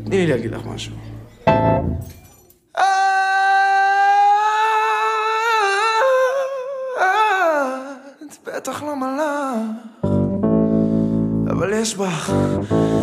תני לי להגיד לך משהו. את בטח לא מלאך, אבל יש בך